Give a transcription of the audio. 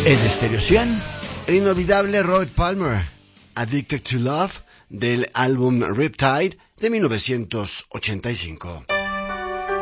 En Stereo 100, el inolvidable Robert Palmer, Addicted to Love, del álbum Riptide de 1985.